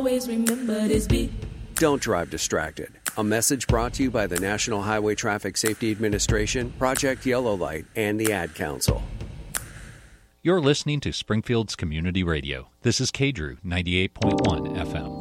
Always remember this beat. Don't drive distracted. A message brought to you by the National Highway Traffic Safety Administration, Project Yellow Light, and the Ad Council. You're listening to Springfield's Community Radio. This is KDRU 98.1 FM.